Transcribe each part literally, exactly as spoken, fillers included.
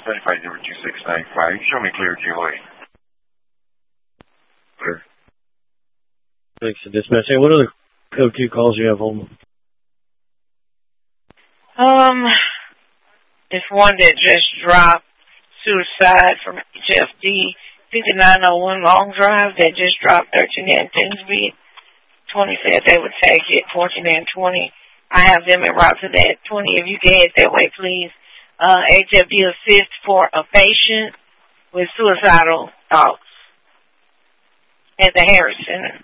Certified number two six nine five. Show me clear Q A. Clear. Thanks for dispatching. What other code two calls you have home? Um, it's one that just dropped suicide from H F D fifty-nine oh one Long Drive that just dropped thirteen and ten speed. twenty said they would take it, fourteen and twenty. I have them en route to that. twenty, if you can head that way, please. Uh, H F D assist for a patient with suicidal thoughts at the Harris Center.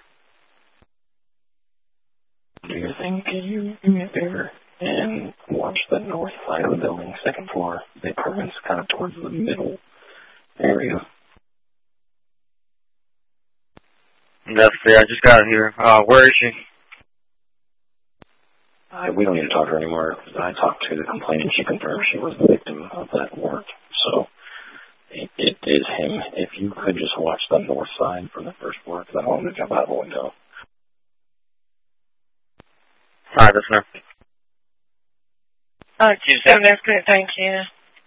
Do you think you do me a favor and watch the north side of the building, second floor? The apartment's kind of towards the middle area. That's fair. I just got here. Uh, where is she? Uh, we don't need to talk to her anymore. I talked to the complainant. She confirmed she was the victim of that work. So it, it is him. If you could just watch the north side from the first floor, because I don't want him to jump out the window. All right, that's fair. Uh, two seven, that's good. Thank you.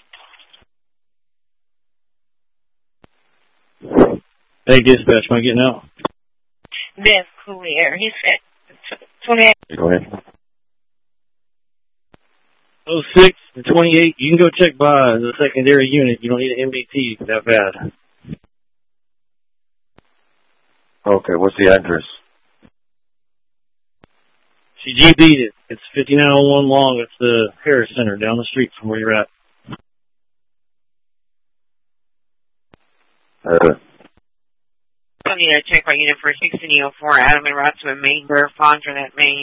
Hey, dispatch, am I getting out? That's clear. He said twenty-eight. Go ahead. oh six to twenty-eight, you can go check by the secondary unit. You don't need an M B T that bad. Okay, what's the address? She G B'd it. It's fifty-nine oh one Long. It's the Harris Center down the street from where you're at. Uh, I need to check my unit for sixteen oh four Adam and route to a main birth Fondra that main.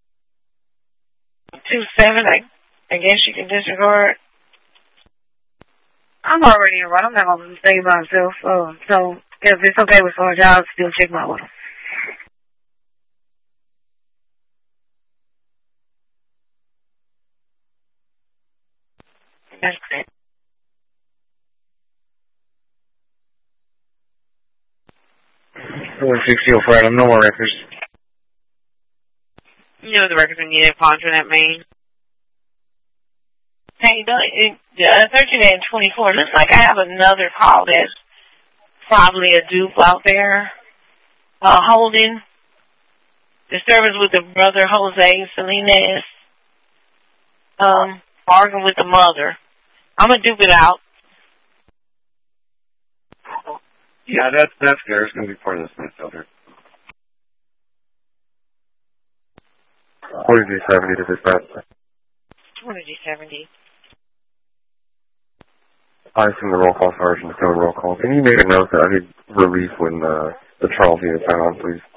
two seven, I, I guess you can disregard. I'm already in route. I'm not going to stay by myself. So, so if it's okay with someone, I'll still check my order. That's great. one sixty oh four Adam, no more records. You know the records I needed, Fondra that main. Hey, uh, thirteen and twenty-four, looks like I have another call that's probably a dupe out there. Uh, holding. Disturbance with the brother, Jose Salinas. Um, arguing with the mother. I'm going to dupe it out. yeah, that's, that's fair. It's going to be part of the Smith filter. forty seventy to dispatch. twenty seventy. I assume the roll call sergeant is doing roll call. Can you make a note that I need relief when uh, the Charles unit's on, please?